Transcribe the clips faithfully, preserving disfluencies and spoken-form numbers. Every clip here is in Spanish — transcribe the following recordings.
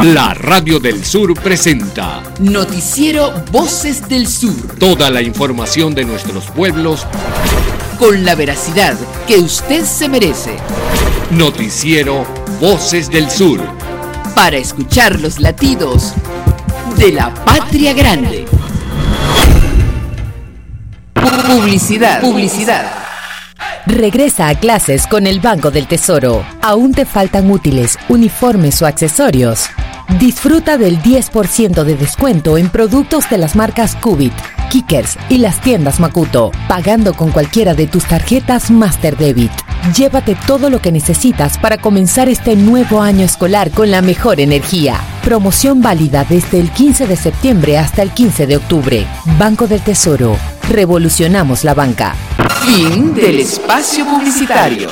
La Radio del Sur presenta Noticiero Voces del Sur. Toda la información de nuestros pueblos con la veracidad que usted se merece. Noticiero Voces del Sur. Para escuchar los latidos de la patria grande. Publicidad. Publicidad. Regresa a clases con el Banco del Tesoro. ¿Aún te faltan útiles, uniformes o accesorios? Disfruta del diez por ciento de descuento en productos de las marcas Cubit, Kickers y las tiendas Makuto, pagando con cualquiera de tus tarjetas Master Debit. Llévate todo lo que necesitas para comenzar este nuevo año escolar con la mejor energía. Promoción válida desde el quince de septiembre hasta el quince de octubre. Banco del Tesoro. Revolucionamos la banca. Fin del espacio publicitario.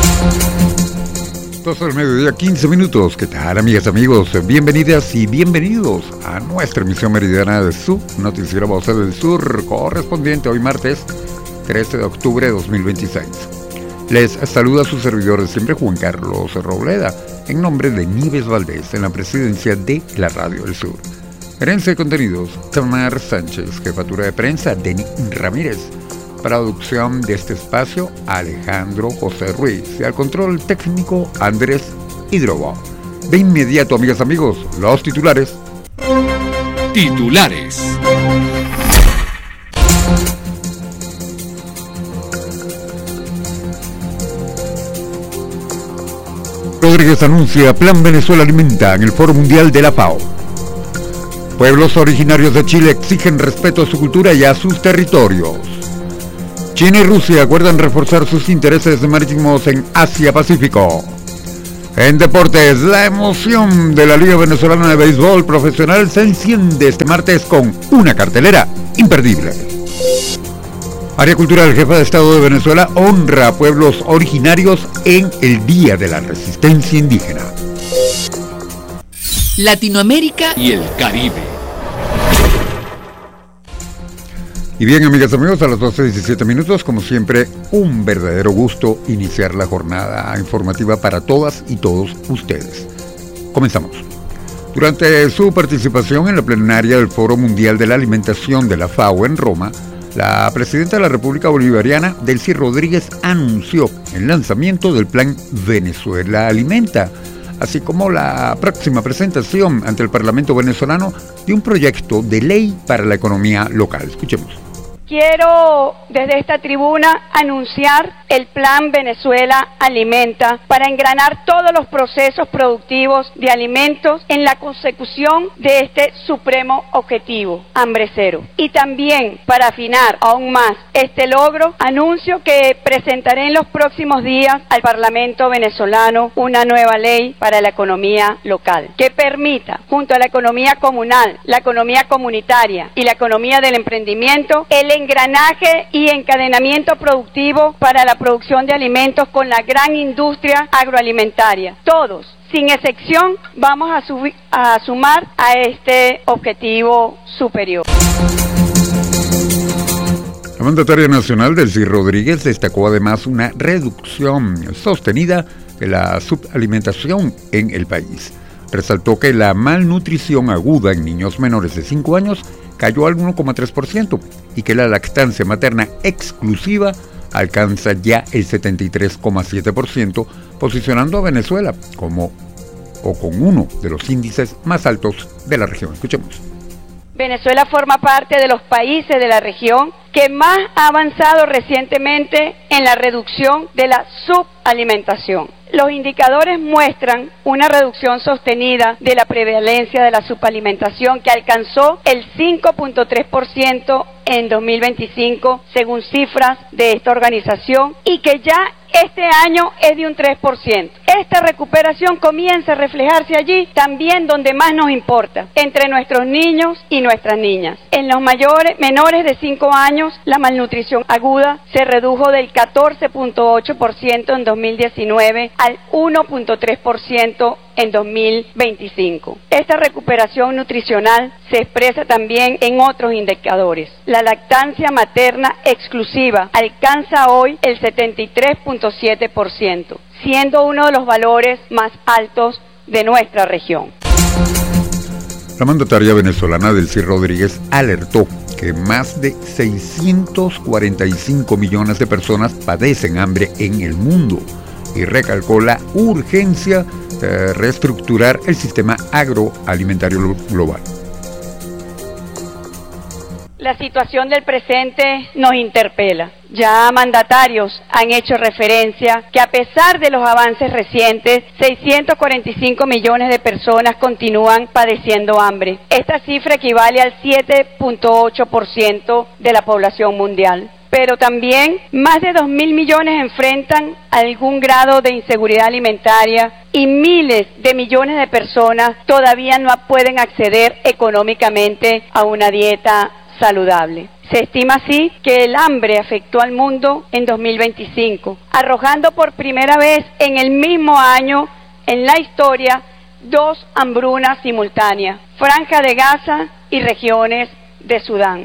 doce del mediodía, quince minutos. ¿Qué tal, amigas, amigos? Bienvenidas y bienvenidos a nuestra emisión meridiana de su Noticiero Voces del Sur, correspondiente hoy martes trece de octubre de dos mil veintiséis. Les saluda su servidor de siempre, Juan Carlos Robleda, en nombre de Nieves Valdés, en la presidencia de la Radio del Sur. Gerencia de contenidos, Tamar Sánchez. Jefatura de prensa, Denis Ramírez. Producción de este espacio, Alejandro José Ruiz. Y al control técnico, Andrés Hidrobo. De inmediato, amigas, amigos, los titulares. Titulares. Rodríguez anuncia Plan Venezuela Alimenta en el Foro Mundial de la FAO. Pueblos originarios de Chile exigen respeto a su cultura y a sus territorios. China y Rusia acuerdan reforzar sus intereses marítimos en Asia-Pacífico. En deportes, la emoción de la Liga Venezolana de Béisbol Profesional se enciende este martes con una cartelera imperdible. Área Cultural, jefa de Estado de Venezuela, honra a pueblos originarios en el Día de la Resistencia Indígena. Latinoamérica y el Caribe. Y bien, amigas y amigos, a las doce diecisiete minutos, como siempre, un verdadero gusto iniciar la jornada informativa para todas y todos ustedes. Comenzamos. Durante su participación en la plenaria del Foro Mundial de la Alimentación de la FAO en Roma, la presidenta de la República Bolivariana, Delcy Rodríguez, anunció el lanzamiento del Plan Venezuela Alimenta, así como la próxima presentación ante el Parlamento venezolano de un proyecto de ley para la economía local. Escuchemos. Quiero desde esta tribuna anunciar el Plan Venezuela Alimenta para engranar todos los procesos productivos de alimentos en la consecución de este supremo objetivo, hambre cero. Y también para afinar aún más este logro, anuncio que presentaré en los próximos días al Parlamento venezolano una nueva ley para la economía local que permita, junto a la economía comunal, la economía comunitaria y la economía del emprendimiento, el engranaje y encadenamiento productivo para la producción de alimentos con la gran industria agroalimentaria. Todos, sin excepción, vamos a, subir, a sumar a este objetivo superior. La mandataria nacional, Delcy Rodríguez, destacó además una reducción sostenida de la subalimentación en el país. Resaltó que la malnutrición aguda en niños menores de cinco años cayó al uno coma tres por ciento y que la lactancia materna exclusiva alcanza ya el setenta y tres coma siete por ciento, posicionando a Venezuela como o con uno de los índices más altos de la región. Escuchemos. Venezuela forma parte de los países de la región que más ha avanzado recientemente en la reducción de la subalimentación. Los indicadores muestran una reducción sostenida de la prevalencia de la subalimentación que alcanzó el cinco punto tres por ciento en dos mil veinticinco, según cifras de esta organización, y que ya este año es de un tres por ciento. Esta recuperación comienza a reflejarse allí también donde más nos importa, entre nuestros niños y nuestras niñas. En los mayores, menores de cinco años, la malnutrición aguda se redujo del catorce punto ocho por ciento en dos mil diecinueve al uno punto tres por ciento en dos mil veinticinco. Esta recuperación nutricional se expresa también en otros indicadores. La lactancia materna exclusiva alcanza hoy el setenta y tres punto siete por ciento, siendo uno de los valores más altos de nuestra región. La mandataria venezolana Delcy Rodríguez alertó que más de seiscientos cuarenta y cinco millones de personas padecen hambre en el mundo y recalcó la urgencia de reestructurar el sistema agroalimentario global. La situación del presente nos interpela. Ya mandatarios han hecho referencia que a pesar de los avances recientes, seiscientos cuarenta y cinco millones de personas continúan padeciendo hambre. Esta cifra equivale al siete punto ocho por ciento de la población mundial. Pero también más de dos mil millones enfrentan algún grado de inseguridad alimentaria y miles de millones de personas todavía no pueden acceder económicamente a una dieta saludable. Se estima así que el hambre afectó al mundo en dos mil veinticinco, arrojando por primera vez en el mismo año en la historia dos hambrunas simultáneas, Franja de Gaza y regiones de Sudán.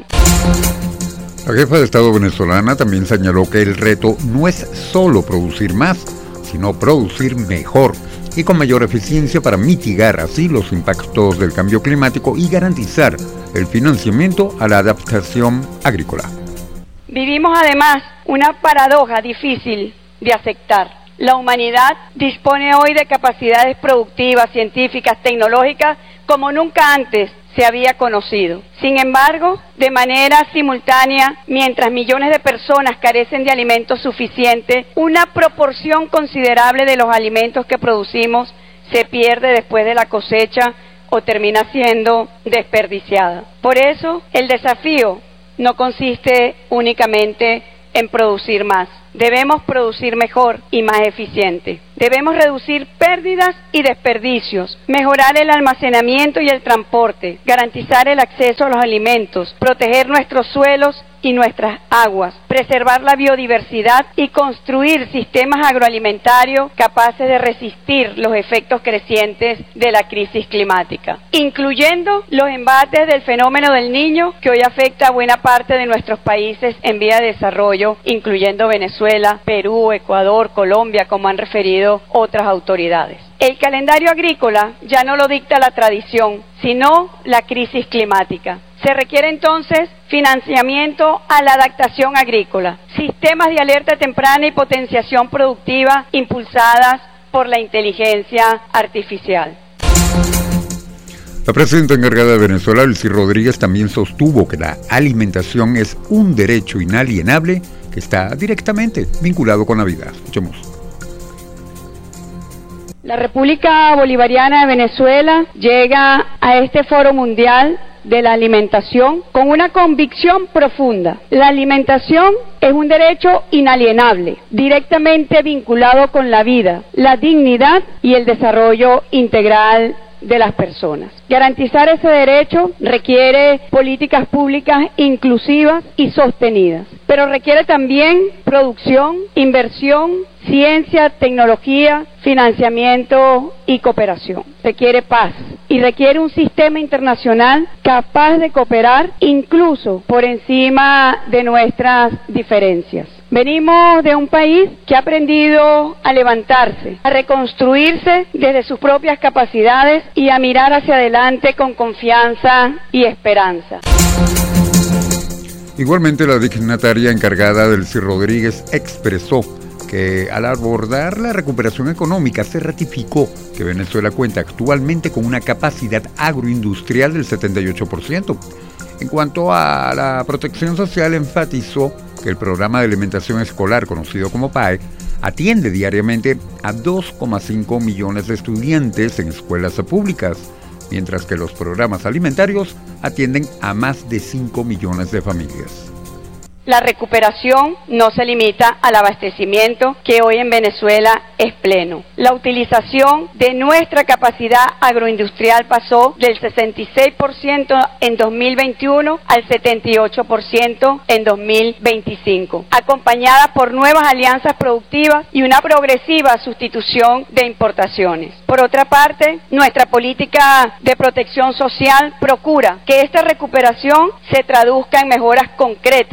La jefa de Estado venezolana también señaló que el reto no es solo producir más, sino producir mejor y con mayor eficiencia para mitigar así los impactos del cambio climático y garantizar el financiamiento a la adaptación agrícola. Vivimos además una paradoja difícil de aceptar. La humanidad dispone hoy de capacidades productivas, científicas, tecnológicas como nunca antes se había conocido. Sin embargo, de manera simultánea, mientras millones de personas carecen de alimentos suficientes, una proporción considerable de los alimentos que producimos se pierde después de la cosecha o termina siendo desperdiciada. Por eso, el desafío no consiste únicamente en producir más. Debemos producir mejor y más eficiente. Debemos reducir pérdidas y desperdicios, mejorar el almacenamiento y el transporte, garantizar el acceso a los alimentos, proteger nuestros suelos y nuestras aguas, preservar la biodiversidad y construir sistemas agroalimentarios capaces de resistir los efectos crecientes de la crisis climática, incluyendo los embates del fenómeno del Niño que hoy afecta a buena parte de nuestros países en vía de desarrollo, incluyendo Venezuela, Perú, Ecuador, Colombia, como han referido otras autoridades. El calendario agrícola ya no lo dicta la tradición, sino la crisis climática. Se requiere entonces financiamiento a la adaptación agrícola, sistemas de alerta temprana y potenciación productiva impulsadas por la inteligencia artificial. La presidenta encargada de Venezuela, Delcy Rodríguez, también sostuvo que la alimentación es un derecho inalienable que está directamente vinculado con la vida. Escuchemos. La República Bolivariana de Venezuela llega a este Foro Mundial de la Alimentación con una convicción profunda. La alimentación es un derecho inalienable, directamente vinculado con la vida, la dignidad y el desarrollo integral de las personas. Garantizar ese derecho requiere políticas públicas inclusivas y sostenidas, pero requiere también producción, inversión, ciencia, tecnología, financiamiento y cooperación. Requiere paz y requiere un sistema internacional capaz de cooperar incluso por encima de nuestras diferencias. Venimos de un país que ha aprendido a levantarse, a reconstruirse desde sus propias capacidades y a mirar hacia adelante con confianza y esperanza. Igualmente, la dignataria encargada, Delcy Rodríguez, expresó que al abordar la recuperación económica se ratificó que Venezuela cuenta actualmente con una capacidad agroindustrial del setenta y ocho por ciento. En cuanto a la protección social, enfatizó que el programa de alimentación escolar, conocido como P A E, atiende diariamente a dos coma cinco millones de estudiantes en escuelas públicas, mientras que los programas alimentarios atienden a más de cinco millones de familias. La recuperación no se limita al abastecimiento, que hoy en Venezuela es pleno. La utilización de nuestra capacidad agroindustrial pasó del sesenta y seis por ciento en dos mil veintiuno al setenta y ocho por ciento en dos mil veinticinco, acompañada por nuevas alianzas productivas y una progresiva sustitución de importaciones. Por otra parte, nuestra política de protección social procura que esta recuperación se traduzca en mejoras concretas en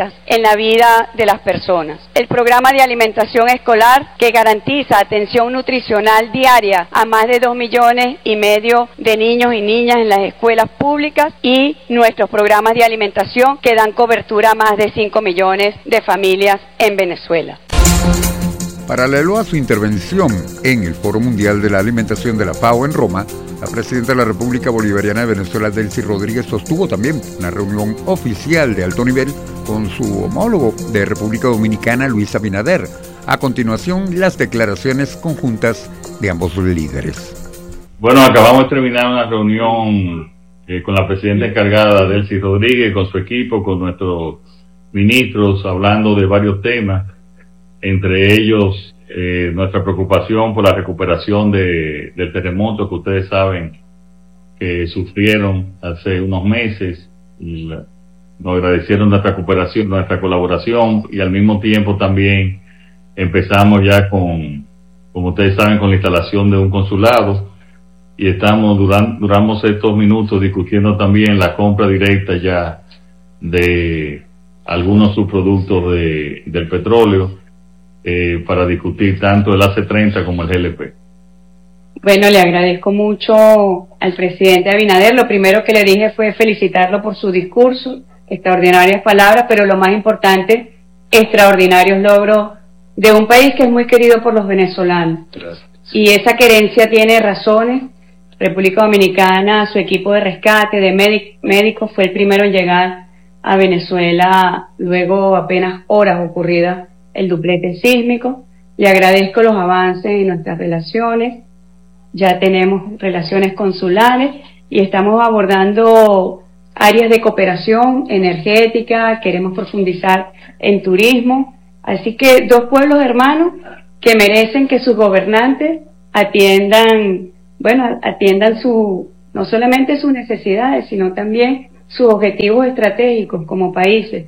en la vida de las personas. El programa de alimentación escolar, que garantiza atención nutricional diaria a más de dos millones y medio de niños y niñas en las escuelas públicas, y nuestros programas de alimentación que dan cobertura a más de cinco millones de familias en Venezuela. Paralelo a su intervención en el Foro Mundial de la Alimentación de la FAO en Roma, la presidenta de la República Bolivariana de Venezuela, Delcy Rodríguez, sostuvo también una reunión oficial de alto nivel con su homólogo de República Dominicana, Luis Abinader. A continuación, las declaraciones conjuntas de ambos líderes. Bueno, acabamos de terminar una reunión eh, con la presidenta encargada, Delcy Rodríguez, con su equipo, con nuestros ministros, hablando de varios temas, entre ellos eh, nuestra preocupación por la recuperación de, del terremoto que ustedes saben que sufrieron hace unos meses, y la, nos agradecieron nuestra cooperación, nuestra colaboración, y al mismo tiempo también empezamos ya con, como ustedes saben, con la instalación de un consulado, y estamos durante, duramos estos minutos discutiendo también la compra directa ya de algunos subproductos de, del petróleo, Eh, para discutir tanto el A C treinta como el G L P. Bueno, le agradezco mucho al presidente Abinader. Lo primero que le dije fue felicitarlo por su discurso, extraordinarias palabras, pero lo más importante, extraordinarios logros de un país que es muy querido por los venezolanos. Gracias. Y esa querencia tiene razones. República Dominicana, su equipo de rescate de médicos fue el primero en llegar a Venezuela luego apenas horas ocurridas el duplete sísmico. Le agradezco los avances en nuestras relaciones. Ya tenemos relaciones consulares y estamos abordando áreas de cooperación energética. Queremos profundizar en turismo. Así que dos pueblos hermanos que merecen que sus gobernantes atiendan, bueno, atiendan su, no solamente sus necesidades, sino también sus objetivos estratégicos como países.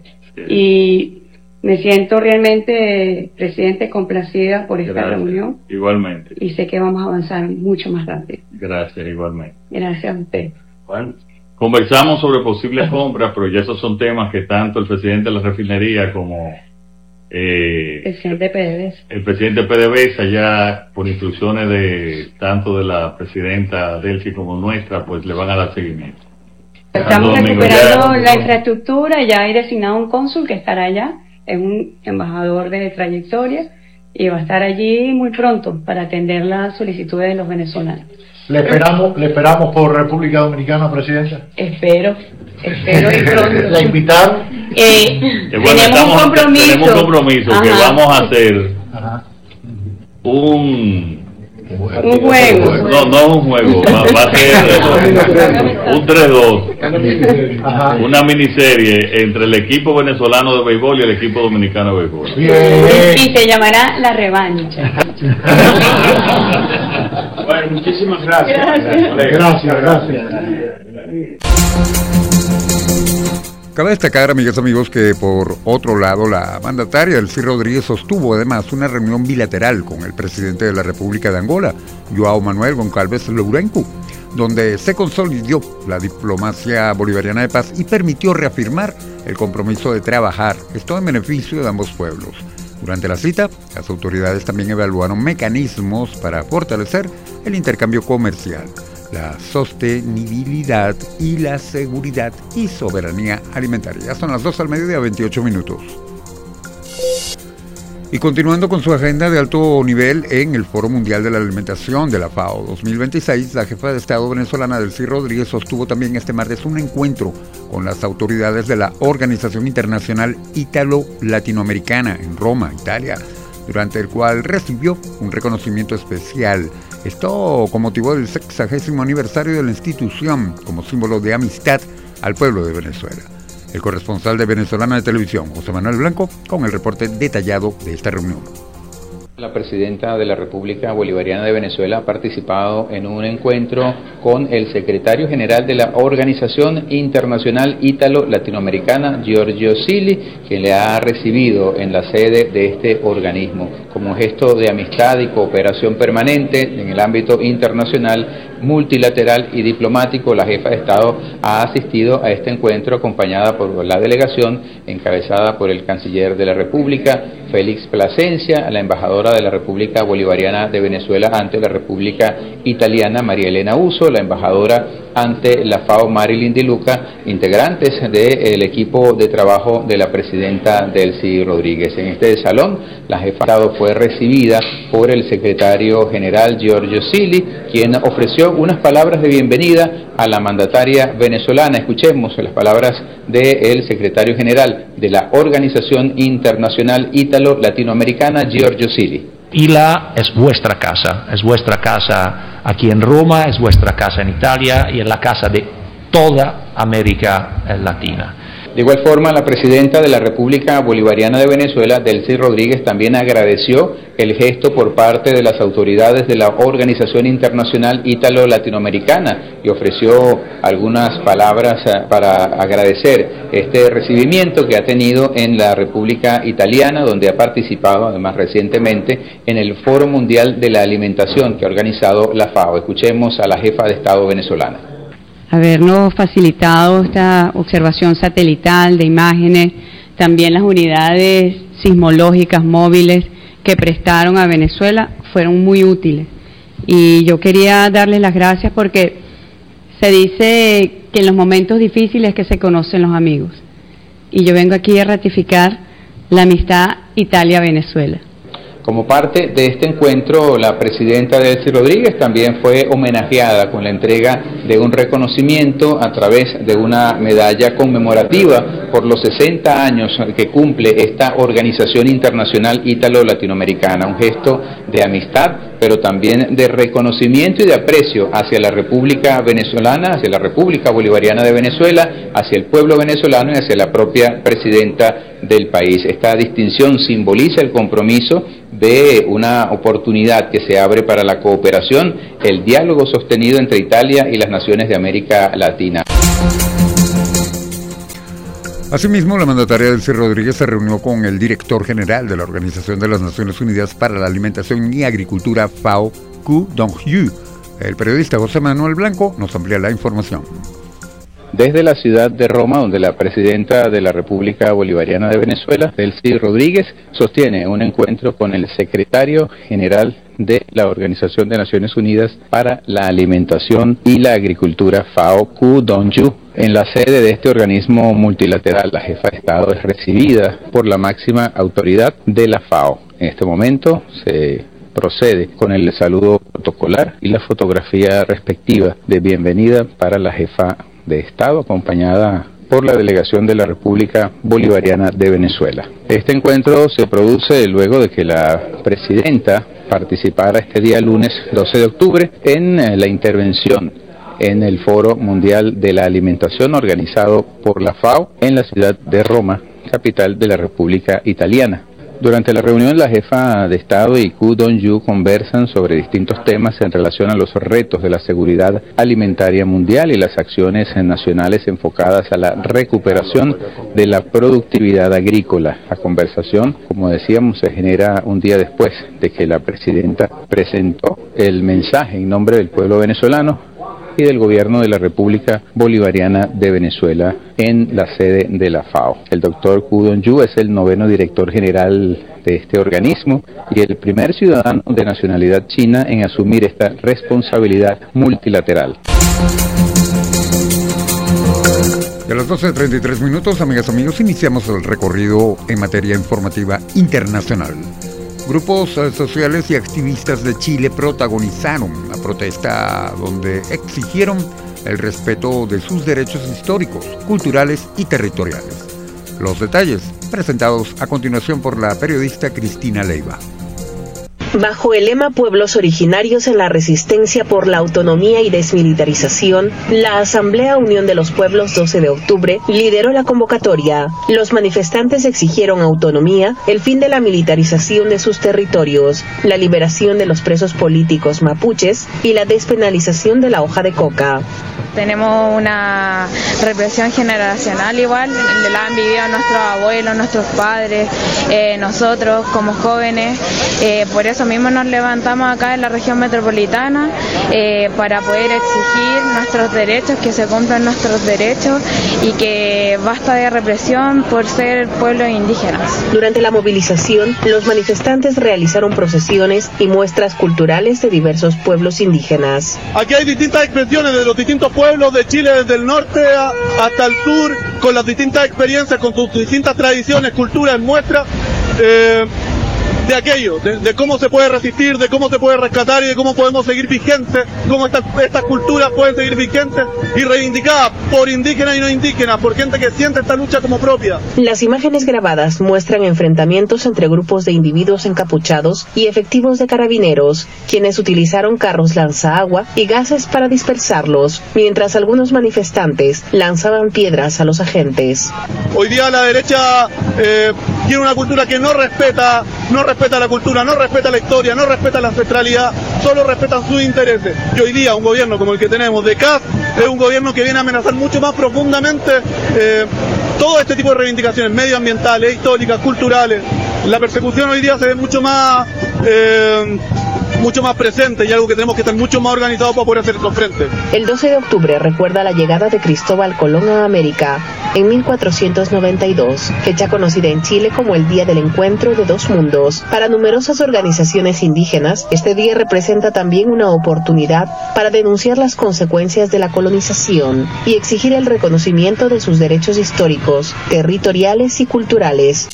Y me siento realmente, presidente, complacida por esta Gracias. reunión. Igualmente. Y sé que vamos a avanzar mucho más rápido. Gracias, igualmente. Gracias a usted. Bueno, conversamos sobre posibles compras, pero ya esos son temas que tanto el presidente de la refinería como eh, el presidente de PDVSA. El presidente de PDVSA, ya por instrucciones de tanto de la presidenta Delcy como nuestra, pues le van a dar seguimiento. Estamos recuperando la infraestructura, ya hay designado un cónsul que estará allá. Es un embajador de trayectoria y va a estar allí muy pronto para atender las solicitudes de los venezolanos. ¿Le esperamos, le esperamos por República Dominicana, presidenta? Espero, espero y pronto. ¿La invitaron? Eh, eh, bueno, tenemos estamos, un compromiso. Tenemos un compromiso Ajá. que vamos a hacer Ajá. un... Un juego. No, no es un juego, va, va a ser un tres dos, una miniserie entre el equipo venezolano de béisbol y el equipo dominicano de béisbol. Bien. Y se llamará La Revancha. Bueno, muchísimas gracias. Gracias, gracias. gracias. Cabe destacar, amigas y amigos, que por otro lado, la mandataria Delcy Rodríguez sostuvo además una reunión bilateral con el presidente de la República de Angola, João Manuel Goncalves Lourenço, donde se consolidó la diplomacia bolivariana de paz y permitió reafirmar el compromiso de trabajar, esto en beneficio de ambos pueblos. Durante la cita, las autoridades también evaluaron mecanismos para fortalecer el intercambio comercial, la sostenibilidad y la seguridad y soberanía alimentaria. Ya son las dos al mediodía, veintiocho minutos. Y continuando con su agenda de alto nivel en el Foro Mundial de la Alimentación de la FAO dos mil veintiséis, la jefa de Estado venezolana Delcy Rodríguez sostuvo también este martes un encuentro con las autoridades de la Organización Internacional Ítalo-Latinoamericana en Roma, Italia, durante el cual recibió un reconocimiento especial. Esto con motivo del sexagésimo aniversario de la institución como símbolo de amistad al pueblo de Venezuela. El corresponsal de Venezolana de Televisión, José Manuel Blanco, con el reporte detallado de esta reunión. La presidenta de la República Bolivariana de Venezuela ha participado en un encuentro con el secretario general de la Organización Internacional Ítalo-Latinoamericana, Giorgio Silli, quien le ha recibido en la sede de este organismo. Como un gesto de amistad y cooperación permanente en el ámbito internacional, multilateral y diplomático, la jefa de Estado ha asistido a este encuentro acompañada por la delegación encabezada por el canciller de la República, Félix Plasencia, la embajadora de la República Bolivariana de Venezuela ante la República Italiana, María Elena Uso, la embajadora ante la FAO, Marilyn Di Luca, integrantes del equipo de trabajo de la presidenta Delcy Rodríguez. En este salón, la jefa de Estado fue recibida por el secretario general Giorgio Silli, quien ofreció unas palabras de bienvenida a la mandataria venezolana. Escuchemos las palabras del secretario general de la Organización Internacional Ítalo-Latinoamericana, Giorgio Silli. I L A es vuestra casa, es vuestra casa aquí en Roma, es vuestra casa en Italia y es la casa de toda América Latina. De igual forma, la presidenta de la República Bolivariana de Venezuela, Delcy Rodríguez, también agradeció el gesto por parte de las autoridades de la Organización Internacional Ítalo-Latinoamericana y ofreció algunas palabras para agradecer este recibimiento que ha tenido en la República Italiana, donde ha participado además recientemente en el Foro Mundial de la Alimentación que ha organizado la FAO. Escuchemos a la jefa de Estado venezolana. Habernos facilitado esta observación satelital de imágenes, también las unidades sismológicas móviles que prestaron a Venezuela fueron muy útiles. Y yo quería darles las gracias porque se dice que en los momentos difíciles es que se conocen los amigos. Y yo vengo aquí a ratificar la amistad Italia-Venezuela. Como parte de este encuentro, la presidenta Delcy Rodríguez también fue homenajeada con la entrega de un reconocimiento a través de una medalla conmemorativa por los sesenta años que cumple esta organización internacional ítalo-latinoamericana, un gesto de amistad, pero también de reconocimiento y de aprecio hacia la República Venezolana, hacia la República Bolivariana de Venezuela, hacia el pueblo venezolano y hacia la propia presidenta del país. Esta distinción simboliza el compromiso de una oportunidad que se abre para la cooperación, el diálogo sostenido entre Italia y las naciones de América Latina. Asimismo, la mandataria Delcy Rodríguez se reunió con el director general de la Organización de las Naciones Unidas para la Alimentación y Agricultura, FAO, Ku Dong-yu. El periodista José Manuel Blanco nos amplía la información. Desde la ciudad de Roma, donde la presidenta de la República Bolivariana de Venezuela, Delcy Rodríguez, sostiene un encuentro con el secretario general de la Organización de Naciones Unidas para la Alimentación y la Agricultura, FAO, Ku Dong-yu. En la sede de este organismo multilateral, la jefa de Estado es recibida por la máxima autoridad de la FAO. En este momento se procede con el saludo protocolar y la fotografía respectiva de bienvenida para la jefa de Estado, acompañada por la delegación de la República Bolivariana de Venezuela. Este encuentro se produce luego de que la presidenta participara este día lunes doce de octubre en la intervención en el Foro Mundial de la Alimentación organizado por la FAO en la ciudad de Roma, capital de la República Italiana. Durante la reunión, la jefa de Estado y Ku Dong-yu conversan sobre distintos temas en relación a los retos de la seguridad alimentaria mundial y las acciones nacionales enfocadas a la recuperación de la productividad agrícola. La conversación, como decíamos, se genera un día después de que la presidenta presentó el mensaje en nombre del pueblo venezolano y del gobierno de la República Bolivariana de Venezuela en la sede de la FAO. El doctor Ku Dong-yu es el noveno director general de este organismo y el primer ciudadano de nacionalidad china en asumir esta responsabilidad multilateral. Y a las doce treinta y tres minutos, amigas y amigos, iniciamos el recorrido en materia informativa internacional. Grupos sociales y activistas de Chile protagonizaron una protesta donde exigieron el respeto de sus derechos históricos, culturales y territoriales. Los detalles presentados a continuación por la periodista Cristina Leiva. Bajo el lema Pueblos Originarios en la Resistencia por la Autonomía y Desmilitarización, la Asamblea Unión de los Pueblos doce de octubre lideró la convocatoria. Los manifestantes exigieron autonomía, el fin de la militarización de sus territorios, la liberación de los presos políticos mapuches y la despenalización de la hoja de coca. Tenemos una represión generacional igual, la han vivido nuestros abuelos, nuestros padres, eh, nosotros como jóvenes, eh, por eso mismo nos levantamos acá en la región metropolitana eh, para poder exigir nuestros derechos, que se cumplan nuestros derechos y que basta de represión por ser pueblos indígenas. Durante la movilización, los manifestantes realizaron procesiones y muestras culturales de diversos pueblos indígenas. Aquí hay distintas expresiones de los distintos pueblos de Chile, desde el norte a, hasta el sur, con las distintas experiencias, con sus distintas tradiciones, culturas, muestras eh, de aquello, de, de cómo se puede resistir, de cómo se puede rescatar y de cómo podemos seguir vigentes, cómo estas, estas culturas pueden seguir vigentes y reivindicadas por indígenas y no indígenas, por gente que siente esta lucha como propia. Las imágenes grabadas muestran enfrentamientos entre grupos de individuos encapuchados y efectivos de carabineros, quienes utilizaron carros lanzaagua y gases para dispersarlos, mientras algunos manifestantes lanzaban piedras a los agentes. Hoy día la derecha eh, tiene una cultura que no respeta, no respeta la cultura, no respeta la historia, no respeta la ancestralidad, solo respetan sus intereses. Y hoy día un gobierno como el que tenemos de C A S es un gobierno que viene a amenazar mucho más profundamente eh, todo este tipo de reivindicaciones medioambientales, históricas, culturales. La persecución hoy día se ve mucho más eh, mucho más presente y algo que tenemos que estar mucho más organizados para poder hacer frente. El doce de octubre recuerda la llegada de Cristóbal Colón a América en mil cuatrocientos noventa y dos, fecha conocida en Chile como el Día del Encuentro de Dos Mundos. Para numerosas organizaciones indígenas, este día representa también una oportunidad para denunciar las consecuencias de la colonización y exigir el reconocimiento de sus derechos históricos, territoriales y culturales.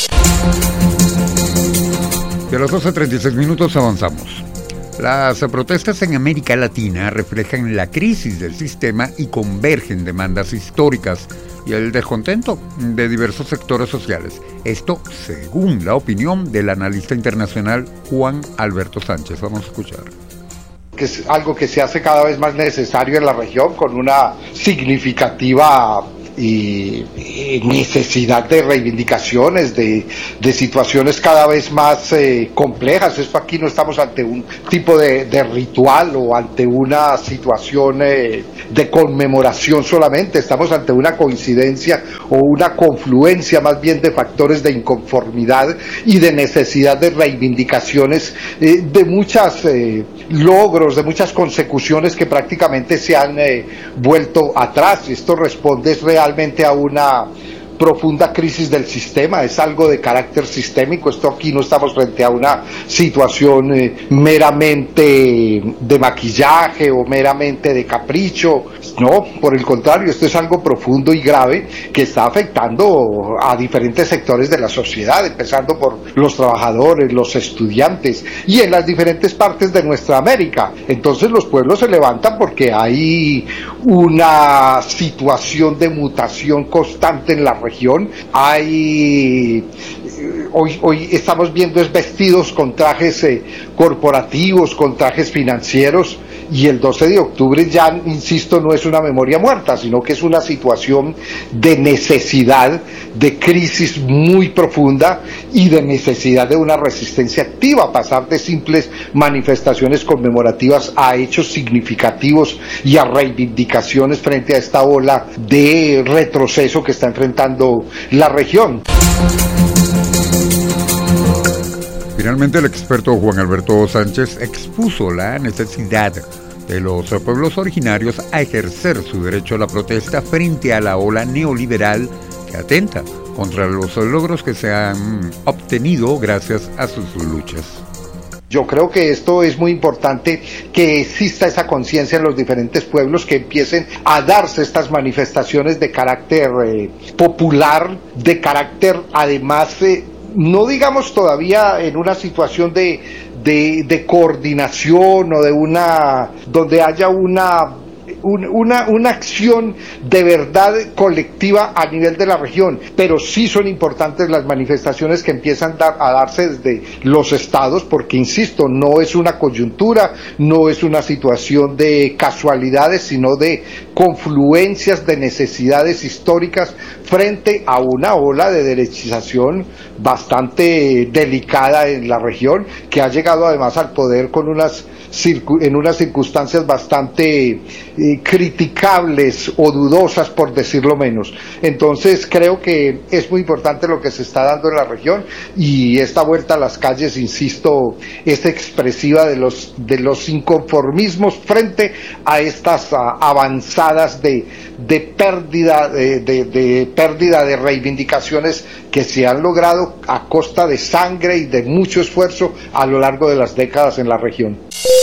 Y a las doce treinta y seis minutos avanzamos. Las protestas en América Latina reflejan la crisis del sistema y convergen demandas históricas y el descontento de diversos sectores sociales. Esto según la opinión del analista internacional Juan Alberto Sánchez. Vamos a escuchar. Que es algo que se hace cada vez más necesario en la región, con una significativa y, y necesidad de reivindicaciones, de, de situaciones cada vez más eh, complejas. Esto aquí no estamos ante un tipo de, de ritual o ante una situación eh, de conmemoración solamente, estamos ante una coincidencia o una confluencia más bien de factores de inconformidad y de necesidad de reivindicaciones eh, de muchos eh, logros, de muchas consecuciones que prácticamente se han eh, vuelto atrás. Esto responde realmente realmente a una profunda crisis del sistema, es algo de carácter sistémico. Esto aquí no estamos frente a una situación eh, meramente de maquillaje o meramente de capricho, no, por el contrario, esto es algo profundo y grave que está afectando a diferentes sectores de la sociedad, empezando por los trabajadores, los estudiantes y en las diferentes partes de nuestra América. Entonces los pueblos se levantan porque hay una situación de mutación constante en la región. Hay hoy, hoy estamos viendo es vestidos con trajes eh, corporativos, con trajes financieros, y el doce de octubre ya, insisto, no es una memoria muerta, sino que es una situación de necesidad, de crisis muy profunda y de necesidad de una resistencia activa, pasar de simples manifestaciones conmemorativas a hechos significativos y a reivindicaciones frente a esta ola de retroceso que está enfrentando la región. Finalmente, el experto Juan Alberto Sánchez expuso la necesidad de los pueblos originarios a ejercer su derecho a la protesta frente a la ola neoliberal que atenta contra los logros que se han obtenido gracias a sus luchas. Yo creo que esto es muy importante, que exista esa conciencia en los diferentes pueblos, que empiecen a darse estas manifestaciones de carácter eh, popular, de carácter además, eh, no digamos todavía en una situación de, de, de coordinación o de una, donde haya una un, una, una acción de verdad colectiva a nivel de la región, pero sí son importantes las manifestaciones que empiezan a darse desde los estados, porque insisto, no es una coyuntura, no es una situación de casualidades, sino de confluencias de necesidades históricas frente a una ola de derechización bastante delicada en la región, que ha llegado además al poder con unas en unas circunstancias bastante eh, criticables o dudosas, por decirlo menos. Entonces creo que es muy importante lo que se está dando en la región, y esta vuelta a las calles, insisto, es expresiva de los de los inconformismos frente a estas a, avanzadas de, de pérdida de, de, de pérdida de reivindicaciones que se han logrado a costa de sangre y de mucho esfuerzo a lo largo de las décadas en la región.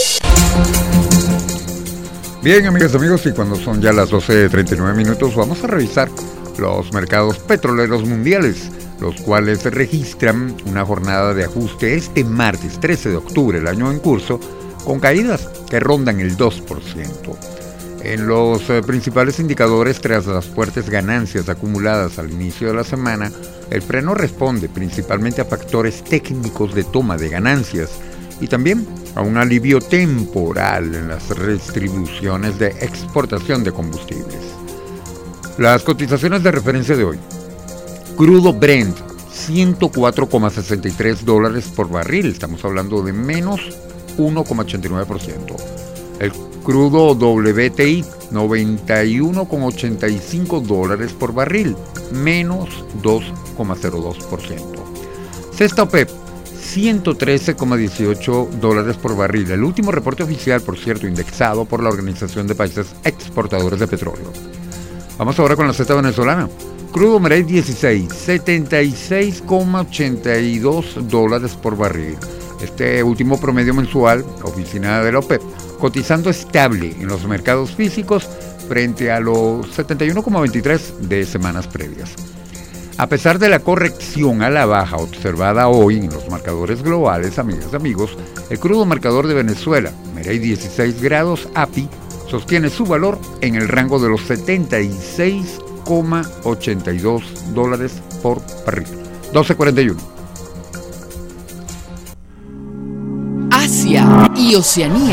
Bien, amigas y amigos, y cuando son ya las doce treinta y nueve minutos, vamos a revisar los mercados petroleros mundiales, los cuales registran una jornada de ajuste este martes trece de octubre, el año en curso, con caídas que rondan el dos por ciento. En los eh, principales indicadores, tras las fuertes ganancias acumuladas al inicio de la semana, el freno responde principalmente a factores técnicos de toma de ganancias y también a un alivio temporal en las restribuciones de exportación de combustibles. Las cotizaciones de referencia de hoy: crudo Brent, ciento cuatro coma sesenta y tres dólares por barril, estamos hablando de menos uno coma ochenta y nueve por ciento. El crudo W T I, noventa y uno coma ochenta y cinco dólares por barril, menos dos coma cero dos por ciento. Cesta OPEP, ciento trece coma dieciocho dólares por barril, el último reporte oficial, por cierto, indexado por la Organización de Países Exportadores de Petróleo. Vamos ahora con la cesta venezolana. Crudo Marey dieciséis, setenta y seis coma ochenta y dos dólares por barril. Este último promedio mensual, oficina de la OPEP, cotizando estable en los mercados físicos frente a los setenta y uno coma veintitrés de semanas previas. A pesar de la corrección a la baja observada hoy en los marcadores globales, amigas y amigos, el crudo marcador de Venezuela, Marey dieciséis grados A P I, sostiene su valor en el rango de los setenta y seis coma ochenta y dos dólares por barril. doce cuarenta y uno. Asia y Oceanía.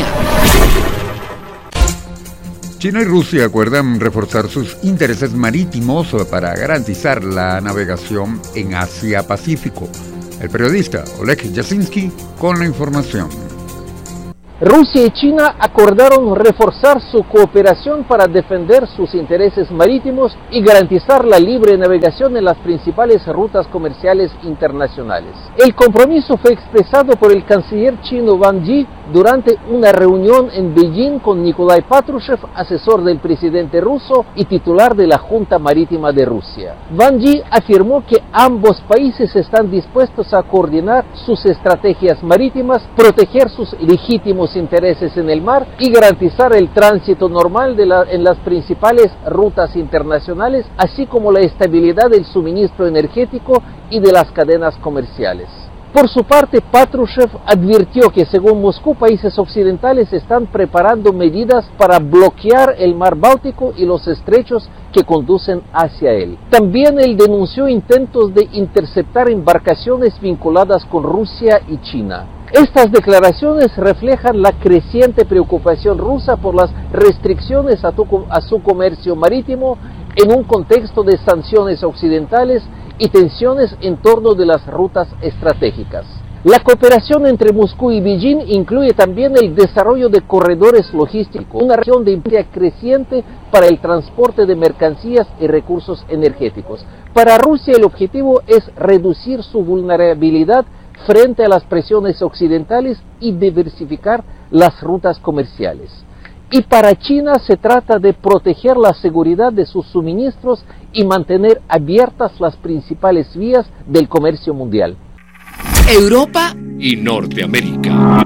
China y Rusia acuerdan reforzar sus intereses marítimos para garantizar la navegación en Asia-Pacífico. El periodista Oleg Yasinski con la información. Rusia y China acordaron reforzar su cooperación para defender sus intereses marítimos y garantizar la libre navegación en las principales rutas comerciales internacionales. El compromiso fue expresado por el canciller chino Wang Yi durante una reunión en Beijing con Nikolai Patrushev, asesor del presidente ruso y titular de la Junta Marítima de Rusia. Wang Yi afirmó que ambos países están dispuestos a coordinar sus estrategias marítimas, proteger sus legítimos intereses en el mar y garantizar el tránsito normal de la, en las principales rutas internacionales, así como la estabilidad del suministro energético y de las cadenas comerciales. Por su parte, Patrushev advirtió que, según Moscú, países occidentales están preparando medidas para bloquear el mar Báltico y los estrechos que conducen hacia él. También él denunció intentos de interceptar embarcaciones vinculadas con Rusia y China. Estas declaraciones reflejan la creciente preocupación rusa por las restricciones a, tu, a su comercio marítimo en un contexto de sanciones occidentales y tensiones en torno de las rutas estratégicas. La cooperación entre Moscú y Beijing incluye también el desarrollo de corredores logísticos, una región de importancia creciente para el transporte de mercancías y recursos energéticos. Para Rusia, el objetivo es reducir su vulnerabilidad frente a las presiones occidentales y diversificar las rutas comerciales. Y para China se trata de proteger la seguridad de sus suministros y mantener abiertas las principales vías del comercio mundial. Europa y Norteamérica.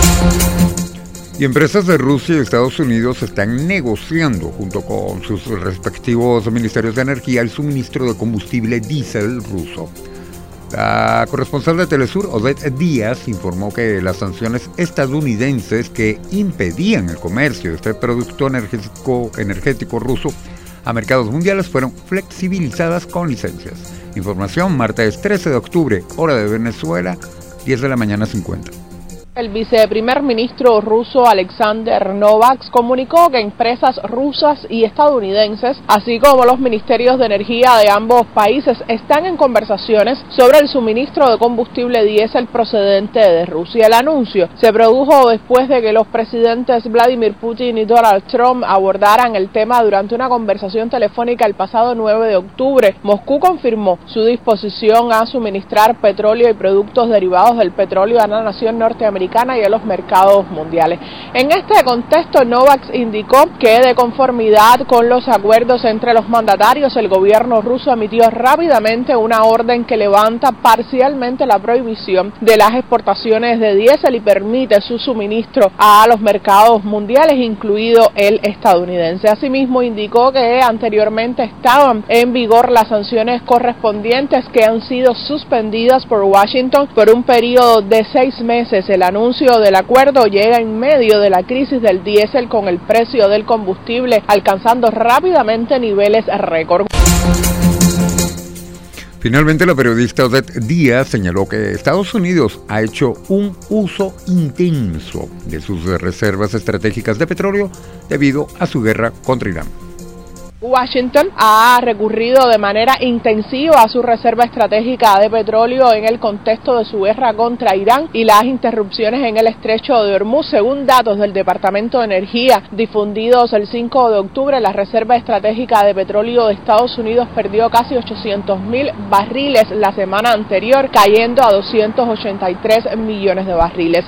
Y empresas de Rusia y Estados Unidos están negociando junto con sus respectivos ministerios de energía el suministro de combustible diésel ruso. La corresponsal de Telesur, Odette Díaz, informó que las sanciones estadounidenses que impedían el comercio de este producto energético, energético ruso a mercados mundiales fueron flexibilizadas con licencias. Información, martes trece de octubre, hora de Venezuela, diez de la mañana cincuenta. El viceprimer ministro ruso Alexander Novak comunicó que empresas rusas y estadounidenses, así como los ministerios de energía de ambos países, están en conversaciones sobre el suministro de combustible diésel procedente de Rusia. El anuncio se produjo después de que los presidentes Vladimir Putin y Donald Trump abordaran el tema durante una conversación telefónica el pasado nueve de octubre. Moscú confirmó su disposición a suministrar petróleo y productos derivados del petróleo a la nación norteamericana y a los mercados mundiales. En este contexto, Novak indicó que de conformidad con los acuerdos entre los mandatarios, el gobierno ruso emitió rápidamente una orden que levanta parcialmente la prohibición de las exportaciones de diésel y permite su suministro a los mercados mundiales, incluido el estadounidense. Asimismo, indicó que anteriormente estaban en vigor las sanciones correspondientes que han sido suspendidas por Washington por un periodo de seis meses. El anuncio del acuerdo llega en medio de la crisis del diésel, con el precio del combustible alcanzando rápidamente niveles récord. Finalmente, la periodista Odette Díaz señaló que Estados Unidos ha hecho un uso intenso de sus reservas estratégicas de petróleo debido a su guerra contra Irán. Washington ha recurrido de manera intensiva a su reserva estratégica de petróleo en el contexto de su guerra contra Irán y las interrupciones en el estrecho de Hormuz. Según datos del Departamento de Energía difundidos el cinco de octubre, la reserva estratégica de petróleo de Estados Unidos perdió casi ochocientos mil barriles la semana anterior, cayendo a doscientos ochenta y tres millones de barriles.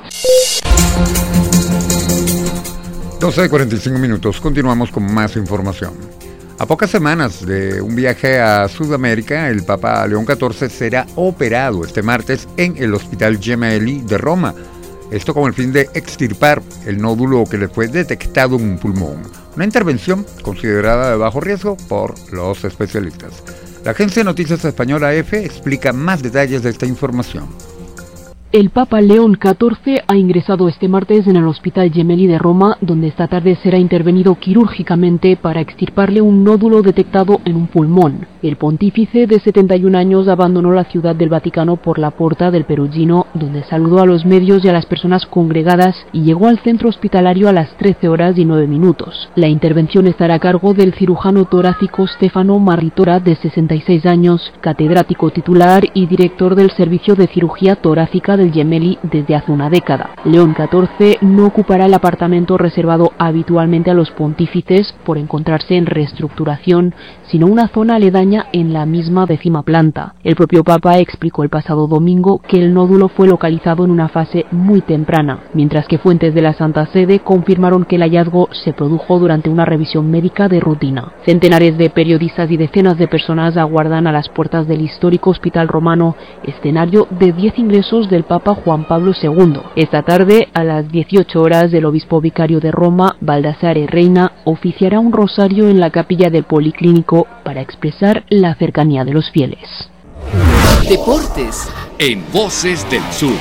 doce de cuarenta y cinco minutos, continuamos con más información. A pocas semanas de un viaje a Sudamérica, el Papa León catorce será operado este martes en el Hospital Gemelli de Roma. Esto con el fin de extirpar el nódulo que le fue detectado en un pulmón. Una intervención considerada de bajo riesgo por los especialistas. La agencia de noticias española E F E explica más detalles de esta información. El Papa León catorce ha ingresado este martes en el Hospital Gemelli de Roma, donde esta tarde será intervenido quirúrgicamente para extirparle un nódulo detectado en un pulmón. El pontífice de setenta y un años abandonó la ciudad del Vaticano por la Porta del Perugino, donde saludó a los medios y a las personas congregadas y llegó al centro hospitalario a las trece horas y nueve minutos. La intervención estará a cargo del cirujano torácico Stefano Marritora, de sesenta y seis años, catedrático titular y director del Servicio de Cirugía Torácica del Gemelli desde hace una década. León catorce no ocupará el apartamento reservado habitualmente a los pontífices por encontrarse en reestructuración, sino una zona aledaña en la misma décima planta. El propio Papa explicó el pasado domingo que el nódulo fue localizado en una fase muy temprana, mientras que fuentes de la Santa Sede confirmaron que el hallazgo se produjo durante una revisión médica de rutina. Centenares de periodistas y decenas de personas aguardan a las puertas del histórico Hospital Romano, escenario de diez ingresos del Papa Juan Pablo segundo. Esta tarde, a las dieciocho horas, el obispo vicario de Roma, Baldassare Reina, oficiará un rosario en la capilla del Policlínico para expresar la cercanía de los fieles. Deportes en Voces del Sur.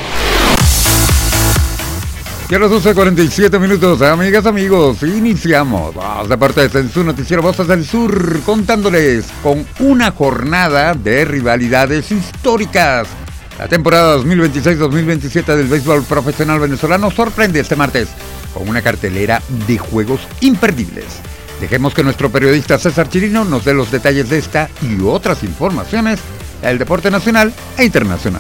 Y a las doce cuarenta y siete minutos, amigas, amigos, iniciamos los deportes en su noticiero Voces del Sur, contándoles con una jornada de rivalidades históricas. La temporada dos mil veintiséis dos mil veintisiete del béisbol profesional venezolano sorprende este martes con una cartelera de juegos imperdibles. Dejemos que nuestro periodista César Chirino nos dé los detalles de esta y otras informaciones del deporte nacional e internacional.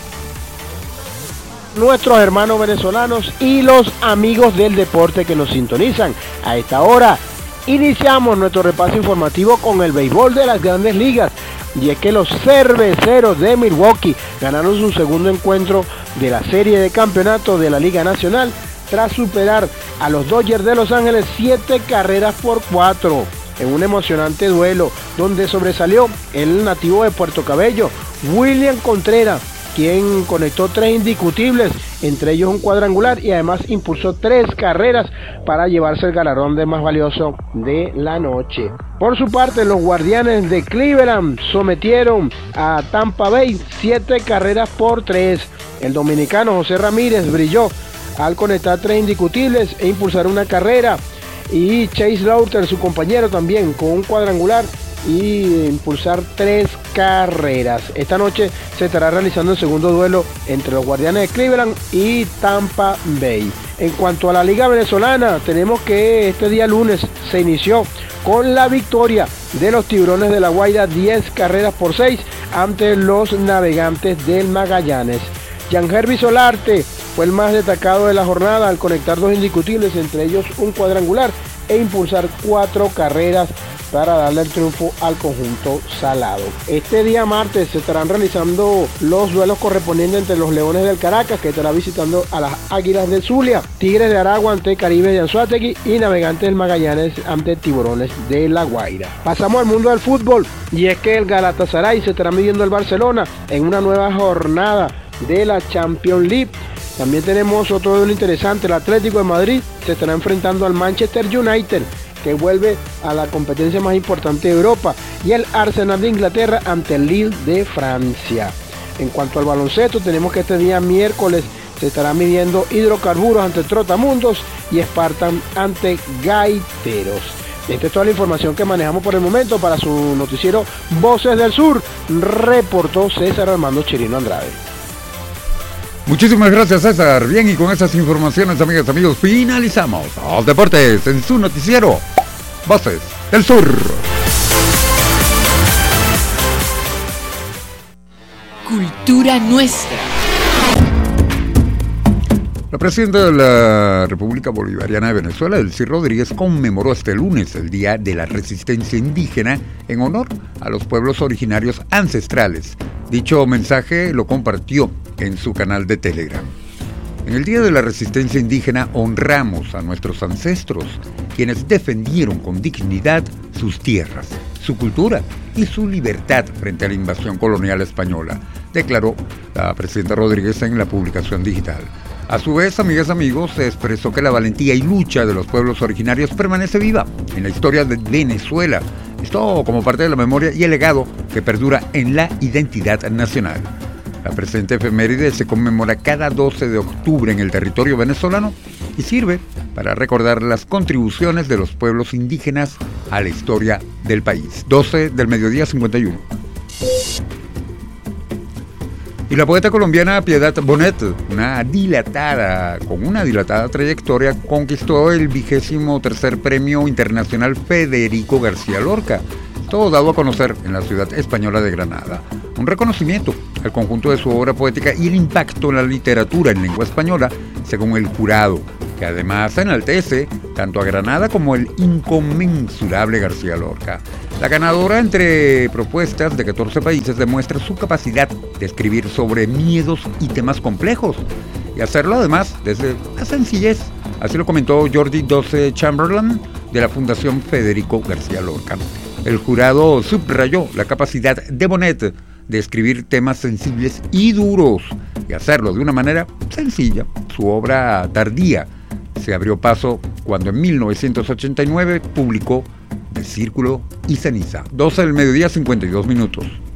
Nuestros hermanos venezolanos y los amigos del deporte que nos sintonizan a esta hora, iniciamos nuestro repaso informativo con el béisbol de las Grandes Ligas. Y es que los cerveceros de Milwaukee ganaron su segundo encuentro de la serie de campeonato de la Liga Nacional tras superar a los Dodgers de Los Ángeles siete carreras por cuatro en un emocionante duelo donde sobresalió el nativo de Puerto Cabello, William Contreras, quien conectó tres indiscutibles, entre ellos un cuadrangular, y además impulsó tres carreras para llevarse el galardón de más valioso de la noche. Por su parte, los Guardianes de Cleveland sometieron a Tampa Bay siete carreras por tres. El dominicano José Ramírez brilló al conectar tres indiscutibles e impulsar una carrera, y Chase Lauter, su compañero, también con un cuadrangular y impulsar tres carreras. Esta noche se estará realizando el segundo duelo entre los Guardianes de Cleveland y Tampa Bay. En cuanto a la Liga Venezolana, tenemos que este día lunes se inició con la victoria de los Tiburones de La Guaira, diez carreras por seis ante los Navegantes del Magallanes. Jean-Herby Solarte fue el más destacado de la jornada al conectar dos indiscutibles, entre ellos un cuadrangular, e impulsar cuatro carreras para darle el triunfo al conjunto salado. Este día martes se estarán realizando los duelos correspondientes entre los Leones del Caracas, que estará visitando a las Águilas del Zulia, Tigres de Aragua ante Caribe de Anzoátegui y Navegantes del Magallanes ante Tiburones de La Guaira. Pasamos al mundo del fútbol, y es que el Galatasaray se estará midiendo al Barcelona en una nueva jornada de la Champions League. También tenemos otro duelo interesante: el Atlético de Madrid se estará enfrentando al Manchester United, que vuelve a la competencia más importante de Europa, y el Arsenal de Inglaterra ante el Lille de Francia. En cuanto al baloncesto, tenemos que este día miércoles se estará midiendo Hidrocarburos ante Trotamundos y Spartan ante Gaiteros. Esta es toda la información que manejamos por el momento. Para su noticiero Voces del Sur, reportó César Armando Chirino Andrade. Muchísimas gracias, César. Bien, y con esas informaciones, amigas y amigos, finalizamos los deportes en su noticiero Voces del Sur. Cultura nuestra. La presidenta de la República Bolivariana de Venezuela, Delcy Rodríguez, conmemoró este lunes el Día de la Resistencia Indígena en honor a los pueblos originarios ancestrales. Dicho mensaje lo compartió en su canal de Telegram. En el Día de la Resistencia Indígena honramos a nuestros ancestros, quienes defendieron con dignidad sus tierras, su cultura y su libertad frente a la invasión colonial española, declaró la presidenta Rodríguez en la publicación digital. A su vez, amigas y amigos, se expresó que la valentía y lucha de los pueblos originarios permanece viva en la historia de Venezuela, esto como parte de la memoria y el legado que perdura en la identidad nacional. La presente efeméride se conmemora cada doce de octubre en el territorio venezolano y sirve para recordar las contribuciones de los pueblos indígenas a la historia del país. doce del mediodía, cincuenta y uno. Y la poeta colombiana Piedad Bonet, una dilatada, con una dilatada trayectoria, conquistó el vigésimo tercer Premio Internacional Federico García Lorca, todo dado a conocer en la ciudad española de Granada. Un reconocimiento al conjunto de su obra poética y el impacto en la literatura en lengua española, según el jurado, que además enaltece tanto a Granada como el inconmensurable García Lorca. La ganadora, entre propuestas de catorce países, demuestra su capacidad de escribir sobre miedos y temas complejos, y hacerlo además desde la sencillez. Así lo comentó Jordi Doce Chamberlain de la Fundación Federico García Lorca. El jurado subrayó la capacidad de Bonet de escribir temas sensibles y duros y hacerlo de una manera sencilla. Su obra tardía se abrió paso cuando en mil novecientos ochenta y nueve publicó De Círculo y Ceniza. doce del mediodía, cincuenta y dos minutos.